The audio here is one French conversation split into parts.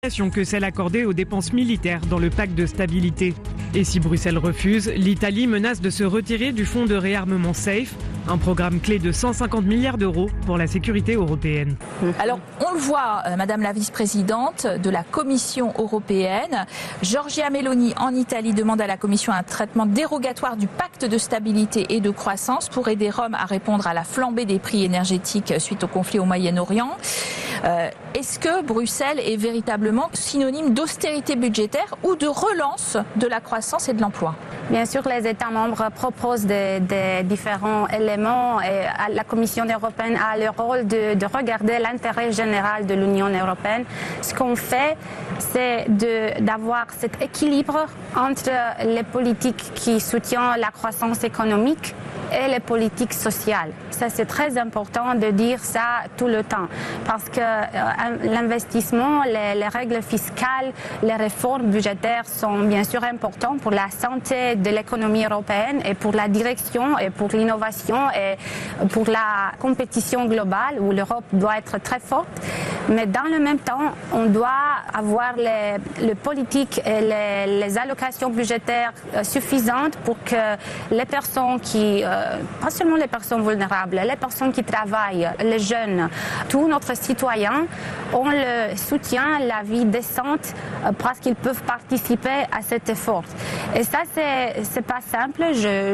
que celle accordée aux dépenses militaires dans le pacte de stabilité. Et si Bruxelles refuse, l'Italie menace de se retirer du fonds de réarmement SAFE, un programme clé de 150 milliards d'euros pour la sécurité européenne. Alors, on le voit, Madame la vice-présidente de la Commission européenne, Giorgia Meloni en Italie demande à la Commission un traitement dérogatoire du pacte de stabilité et de croissance pour aider Rome à répondre à la flambée des prix énergétiques suite au conflit au Moyen-Orient. Est-ce que Bruxelles est véritablement synonyme d'austérité budgétaire ou de relance de la croissance et de l'emploi? Bien sûr, les États membres proposent des différents éléments et la Commission européenne a le rôle de regarder l'intérêt général de l'Union européenne. Ce qu'on fait, c'est d'avoir cet équilibre entre les politiques qui soutiennent la croissance économique et les politiques sociales. Ça, c'est très important de dire ça tout le temps parce que l'investissement, les règles fiscales, les réformes budgétaires sont bien sûr importantes pour la santé de l'économie européenne et pour la direction et pour l'innovation et pour la compétition globale où l'Europe doit être très forte. Mais dans le même temps, on doit avoir les politiques et les allocations budgétaires suffisantes pour que les personnes qui pas seulement les personnes vulnérables, les personnes qui travaillent, les jeunes, tous notre citoyens ont le soutien, la vie décente parce qu'ils peuvent participer à cet effort. Et ça, c'est pas simple.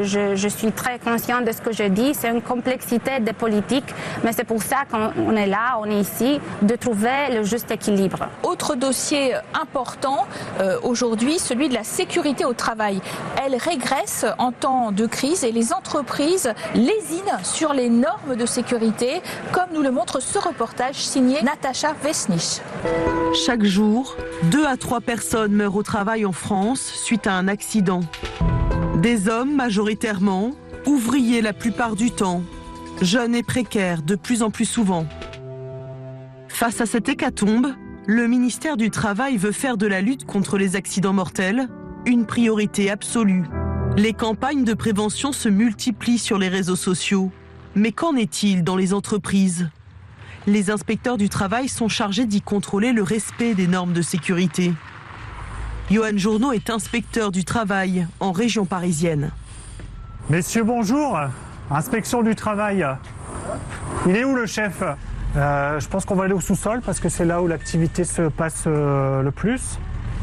Je suis très consciente de ce que je dis. C'est une complexité des politiques, mais c'est pour ça qu'on est là, on est ici, de trouver le juste équilibre. Autre dossier important aujourd'hui, celui de la sécurité au travail. Elle régresse en temps de crise et les entreprises lésinent sur les normes de sécurité, comme nous le montre ce reportage signé Natacha Vesnich. Chaque jour, 2 à 3 personnes meurent au travail en France suite à un accident. Des hommes majoritairement, ouvriers la plupart du temps, jeunes et précaires de plus en plus souvent. Face à cette hécatombe, le ministère du Travail veut faire de la lutte contre les accidents mortels une priorité absolue. Les campagnes de prévention se multiplient sur les réseaux sociaux. Mais qu'en est-il dans les entreprises ? Les inspecteurs du travail sont chargés d'y contrôler le respect des normes de sécurité. Johan Journeau est inspecteur du travail en région parisienne. Messieurs, bonjour. Inspection du travail. Il est où le chef ? Je pense qu'on va aller au sous-sol parce que c'est là où l'activité se passe le plus. Ok ?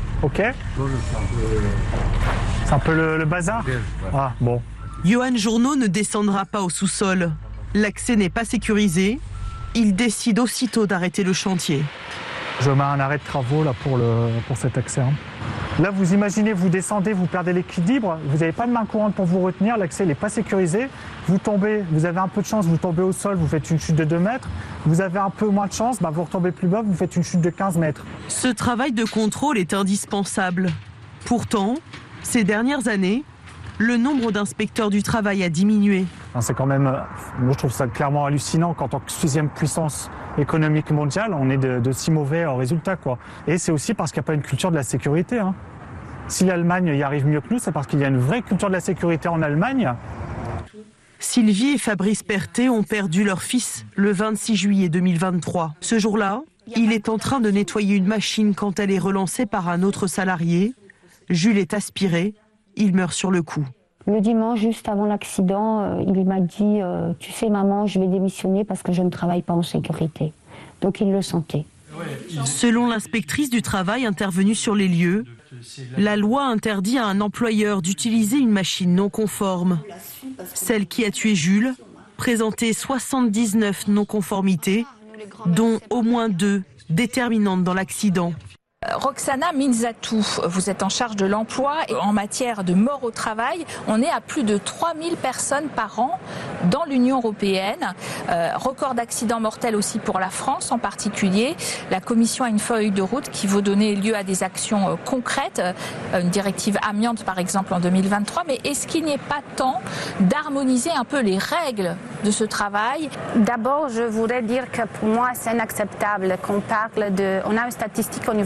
C'est un peu le bazar ? Ah, bon. Johan Journeau ne descendra pas au sous-sol. L'accès n'est pas sécurisé. Il décide aussitôt d'arrêter le chantier. Je mets un arrêt de travaux là, pour cet accès. Là, vous imaginez, vous descendez, vous perdez l'équilibre, vous n'avez pas de main courante pour vous retenir, l'accès n'est pas sécurisé. Vous tombez, vous avez un peu de chance, vous tombez au sol, vous faites une chute de 2 mètres. Vous avez un peu moins de chance, vous retombez plus bas, vous faites une chute de 15 mètres. Ce travail de contrôle est indispensable. Pourtant, ces dernières années, le nombre d'inspecteurs du travail a diminué. C'est quand même, moi je trouve ça clairement hallucinant qu'en tant que 6e puissance économique mondiale, on est de si mauvais résultats, quoi. Et c'est aussi parce qu'il n'y a pas une culture de la sécurité. Si l'Allemagne y arrive mieux que nous, c'est parce qu'il y a une vraie culture de la sécurité en Allemagne. Sylvie et Fabrice Pertet ont perdu leur fils le 26 juillet 2023. Ce jour-là, il est en train de nettoyer une machine quand elle est relancée par un autre salarié. Jules est aspiré, il meurt sur le coup. Le dimanche, juste avant l'accident, il m'a dit « Tu sais maman, je vais démissionner parce que je ne travaille pas en sécurité ». Donc il le sentait. Selon l'inspectrice du travail intervenue sur les lieux, la loi interdit à un employeur d'utiliser une machine non conforme. Celle qui a tué Jules présentait 79 non-conformités, dont au moins 2 déterminantes dans l'accident. Roxana Minzatou, vous êtes en charge de l'emploi et en matière de mort au travail, on est à plus de 3000 personnes par an dans l'Union européenne. Record d'accidents mortels aussi pour la France en particulier. La Commission a une feuille de route qui veut donner lieu à des actions concrètes, une directive amiante par exemple en 2023. Mais est-ce qu'il n'y a pas temps d'harmoniser un peu les règles de ce travail ? D'abord, je voudrais dire que pour moi, c'est inacceptable qu'on parle on a une statistique au niveau européen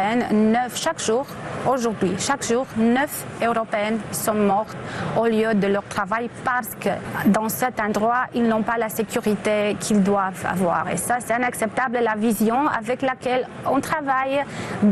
Européennes, chaque jour, aujourd'hui, chaque jour, 9 Européennes sont mortes au lieu de leur travail parce que dans cet endroit, ils n'ont pas la sécurité qu'ils doivent avoir. Et ça, c'est inacceptable. La vision avec laquelle on travaille